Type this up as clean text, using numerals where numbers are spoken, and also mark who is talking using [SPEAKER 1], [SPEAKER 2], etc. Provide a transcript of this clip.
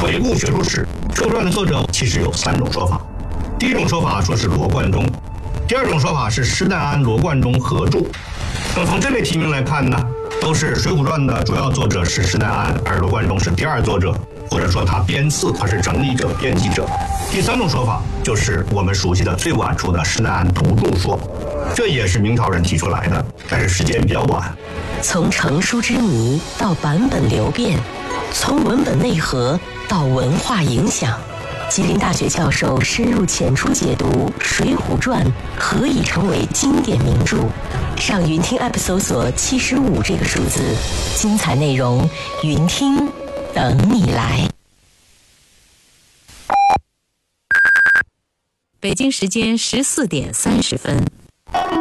[SPEAKER 1] 回顾学术史，《水浒传》的作者其实有3种说法。第一种说法说是罗贯中，第二种说法是施耐庵、罗贯中合著。那从这类题名来看呢，都是《水浒传》的主要作者是施耐庵，而罗贯中是第二作者，或者说他编次，他是整理者、编辑者。第3种说法就是我们熟悉的最晚出的施耐庵独著说，这也是明朝人提出来的，但是时间比较晚。
[SPEAKER 2] 从成书之谜到版本流变，从文本内核到文化影响，吉林大学教授深入浅出解读《水浒传》何以成为经典名著。上云听 App 搜索75这个数字，精彩内容云听等你来。
[SPEAKER 3] 北京时间14点30分。